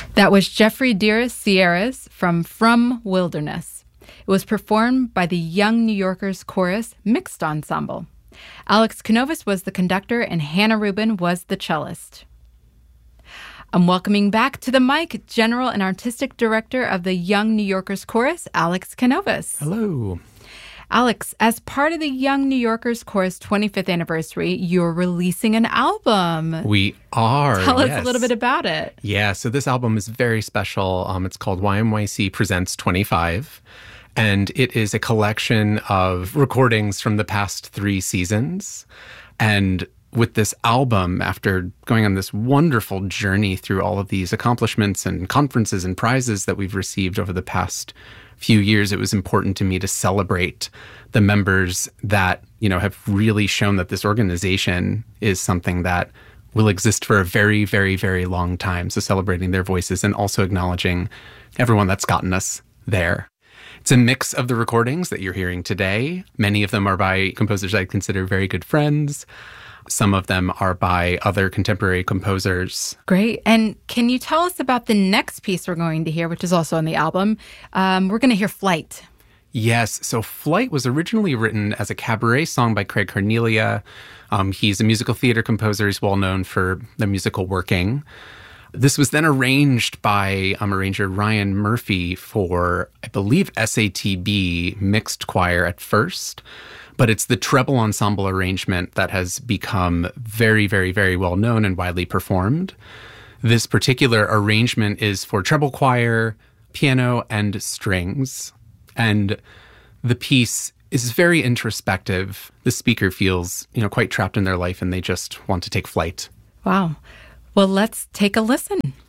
That was Jeffrey Dearest Sierras from Wilderness. It was performed by the Young New Yorkers Chorus Mixed Ensemble. Alex Canovas was the conductor and Hannah Rubin was the cellist. I'm welcoming back to the mic General and Artistic Director of the Young New Yorkers Chorus, Alex Canovas. Hello. Alex, as part of the Young New Yorkers Chorus 25th anniversary, you're releasing an album. We are. Tell us a little bit about it. Yeah, so this album is very special. It's called YMYC Presents 25. And it is a collection of recordings from the past 3 seasons. And with this album, after going on this wonderful journey through all of these accomplishments and conferences and prizes that we've received over the past few years, it was important to me to celebrate the members that, have really shown that this organization is something that will exist for a very, very, very long time. So celebrating their voices and also acknowledging everyone that's gotten us there. It's a mix of the recordings that you're hearing today. Many of them are by composers I consider very good friends. Some of them are by other contemporary composers. Great. And can you tell us about the next piece we're going to hear, which is also on the album? We're going to hear Flight. Yes. So Flight was originally written as a cabaret song by Craig Carnelia. He's a musical theater composer. He's well known for the musical Working. This was then arranged by arranger Ryan Murphy for, I believe, SATB mixed choir at first. But it's the treble ensemble arrangement that has become very, very, very well known and widely performed. This particular arrangement is for treble choir, piano, and strings. And the piece is very introspective. The speaker feels, quite trapped in their life and they just want to take flight. Wow. Well, let's take a listen.